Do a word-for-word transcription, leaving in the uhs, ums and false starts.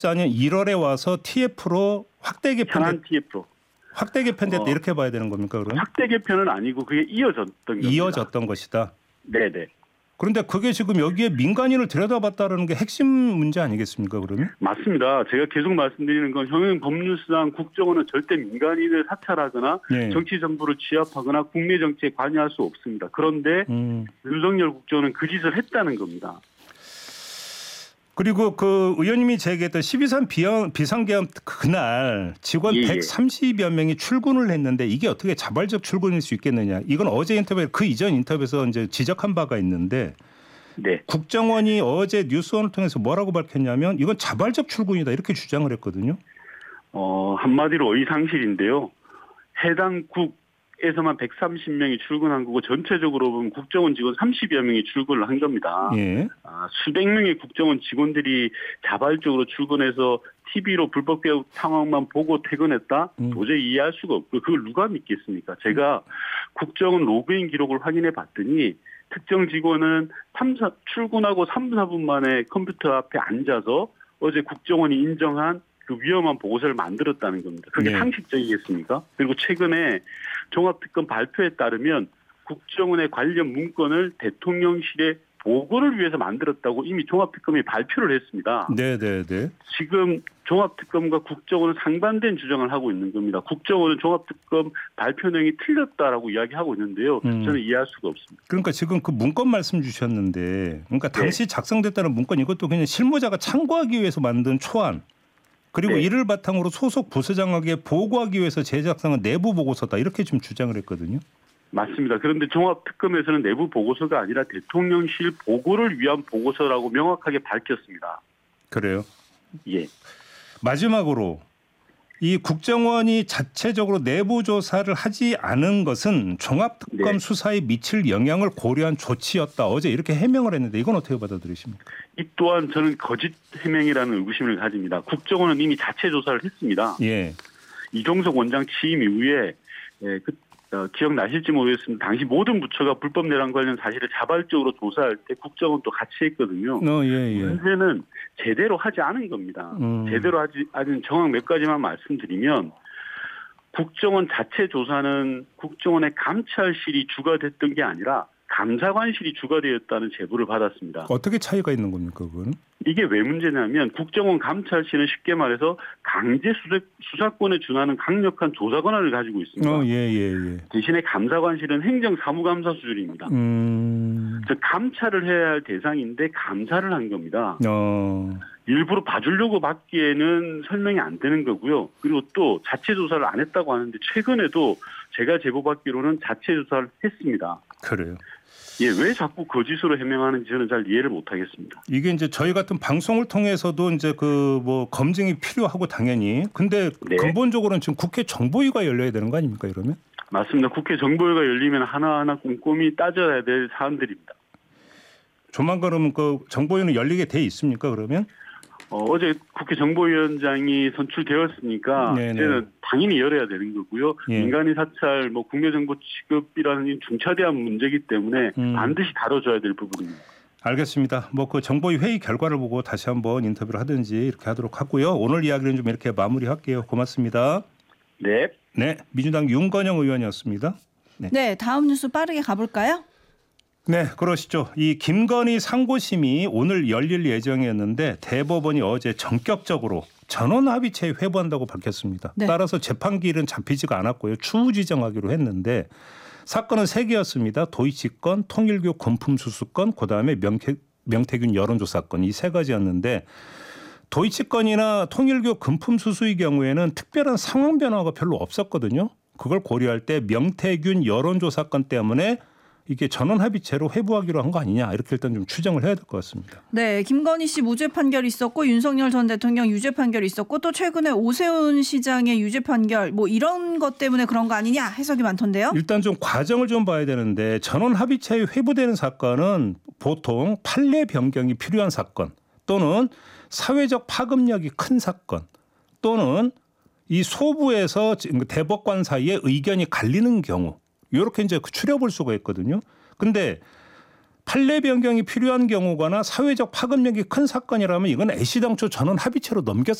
년 일월에 와서 티에프로 확대 개편. 현안 티에프로. 확대 개편됐다 어, 이렇게 봐야 되는 겁니까 그러면? 확대 개편은 아니고 그게 이어졌던 겁니다. 이어졌던 것이다. 네네. 그런데 그게 지금 여기에 민간인을 들여다봤다는 게 핵심 문제 아니겠습니까 그러면? 맞습니다. 제가 계속 말씀드리는 건 현행법률상 국정원은 절대 민간인을 사찰하거나 네. 정치 정보를 취합하거나 국내 정치에 관여할 수 없습니다. 그런데 음. 윤석열 국정원은 그 짓을 했다는 겁니다. 그리고 그 의원님이 제기했던 십이 삼 비상계엄 그날 직원 예, 예. 백삼십여 명이 출근을 했는데 이게 어떻게 자발적 출근일 수 있겠느냐. 이건 어제 인터뷰 그 이전 인터뷰에서 이제 지적한 바가 있는데 네. 국정원이 어제 뉴스원을 통해서 뭐라고 밝혔냐면 이건 자발적 출근이다 이렇게 주장을 했거든요. 어, 한마디로 의상실인데요. 해당 국에서만 백삼십 명이 출근한 거고 전체적으로 보면 국정원 직원 삼십여 명이 출근을 한 겁니다. 예. 아, 수백 명의 국정원 직원들이 자발적으로 출근해서 티비로 불법 개혁 상황만 보고 퇴근했다? 음. 도저히 이해할 수가 없고 그걸 누가 믿겠습니까? 제가 국정원 로그인 기록을 확인해 봤더니 특정 직원은 삼, 사, 출근하고 삼, 사 분 만에 컴퓨터 앞에 앉아서 어제 국정원이 인정한 그 위험한 보고서를 만들었다는 겁니다. 그게 네. 상식적이겠습니까? 그리고 최근에 종합특검 발표에 따르면 국정원의 관련 문건을 대통령실에 보고를 위해서 만들었다고 이미 종합특검이 발표를 했습니다. 네, 네, 네. 지금 종합특검과 국정원은 상반된 주장을 하고 있는 겁니다. 국정원은 종합특검 발표 내용이 틀렸다라고 이야기하고 있는데요. 음. 저는 이해할 수가 없습니다. 그러니까 지금 그 문건 말씀 주셨는데 그러니까 당시 네. 작성됐다는 문건 이것도 그냥 실무자가 참고하기 위해서 만든 초안. 그리고 네. 이를 바탕으로 소속 부서장에게 보고하기 위해서 제작상은 내부 보고서다 이렇게 좀 주장을 했거든요. 맞습니다. 그런데 종합특검에서는 내부 보고서가 아니라 대통령실 보고를 위한 보고서라고 명확하게 밝혔습니다. 그래요? 예. 마지막으로 이 국정원이 자체적으로 내부 조사를 하지 않은 것은 종합특검 네. 수사에 미칠 영향을 고려한 조치였다. 어제 이렇게 해명을 했는데 이건 어떻게 받아들이십니까? 이 또한 저는 거짓 해명이라는 의구심을 가집니다. 국정원은 이미 자체 조사를 했습니다. 예. 이종석 원장 취임 이후에 예, 그, 어, 기억나실지 모르겠습니다. 당시 모든 부처가 불법 내란 관련 사실을 자발적으로 조사할 때 국정원도 같이 했거든요. 어, 예, 예. 문제는 제대로 하지 않은 겁니다. 음. 제대로 하지 않은 정확 몇 가지만 말씀드리면 국정원 자체 조사는 국정원의 감찰실이 주가 됐던 게 아니라 감사관실이 주가 되었다는 제보를 받았습니다. 어떻게 차이가 있는 겁니까, 그거는? 이게 왜 문제냐면 국정원 감찰실은 쉽게 말해서 강제 수사, 수사권에 준하는 강력한 조사 권한을 가지고 있습니다. 어, 예, 예, 예. 대신에 감사관실은 행정사무감사 수준입니다. 음... 즉 감찰을 해야 할 대상인데 감사를 한 겁니다. 어... 일부러 봐주려고 받기에는 설명이 안 되는 거고요. 그리고 또 자체 조사를 안 했다고 하는데 최근에도 제가 제보받기로는 자체 조사를 했습니다. 그래요. 예, 왜 자꾸 거짓으로 해명하는지 저는 잘 이해를 못하겠습니다. 이게 이제 저희 같은 방송을 통해서도 이제 그 뭐 검증이 필요하고 당연히 근데 네. 근본적으로는 지금 국회 정보위가 열려야 되는 거 아닙니까 이러면? 맞습니다. 국회 정보위가 열리면 하나하나 꼼꼼히 따져야 될 사안들입니다. 조만간 그러면 그 정보위는 열리게 돼 있습니까 그러면? 어, 어제 국회 정보위원장이 선출되었으니까 네네. 이제는 당연히 열어야 되는 거고요. 예. 민간인 사찰, 뭐 국내정보 취급이라는 중차대한 문제이기 때문에 음. 반드시 다뤄줘야 될 부분입니다. 알겠습니다. 뭐 그 정보위 회의 결과를 보고 다시 한번 인터뷰를 하든지 이렇게 하도록 하고요. 오늘 이야기는 좀 이렇게 마무리할게요. 고맙습니다. 네. 네, 민주당 윤건영 의원이었습니다. 네, 네 다음 뉴스 빠르게 가볼까요? 네, 그러시죠. 이 김건희 상고심이 오늘 열릴 예정이었는데 대법원이 어제 전격적으로 전원합의체에 회부한다고 밝혔습니다. 네. 따라서 재판기일은 잡히지가 않았고요. 추후 지정하기로 했는데 사건은 세 개였습니다. 도이치 건, 통일교 금품수수 건, 그다음에 명태, 명태균 여론조사 건 이 세 가지였는데 도이치 건이나 통일교 금품수수의 경우에는 특별한 상황 변화가 별로 없었거든요. 그걸 고려할 때 명태균 여론조사 건 때문에 이게 전원합의체로 회부하기로 한 거 아니냐 이렇게 일단 좀 추정을 해야 될 것 같습니다. 네, 김건희 씨 무죄 판결 있었고 윤석열 전 대통령 유죄 판결 있었고 또 최근에 오세훈 시장의 유죄 판결 뭐 이런 것 때문에 그런 거 아니냐 해석이 많던데요. 일단 좀 과정을 좀 봐야 되는데 전원합의체에 회부되는 사건은 보통 판례 변경이 필요한 사건 또는 사회적 파급력이 큰 사건 또는 이 소부에서 대법관 사이에 의견이 갈리는 경우 이렇게 이제 추려볼 수가 있거든요. 근데 판례 변경이 필요한 경우거나 사회적 파급력이 큰 사건이라면 이건 애시당초 전원 합의체로 넘겼